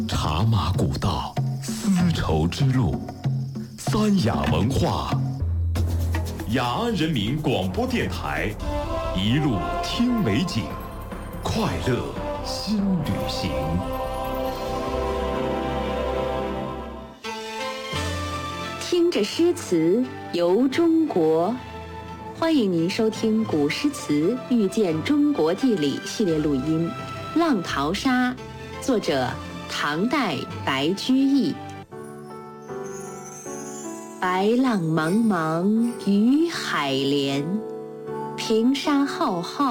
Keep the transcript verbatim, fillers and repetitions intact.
茶马古道，丝绸之路，三雅文化。雅安人民广播电台，一路听美景，快乐新旅行。 听着诗词游中国，欢迎您收听古诗词遇见中国地理系列录音《浪淘沙》，作者唐代白居易。白浪茫茫与海连，平沙浩浩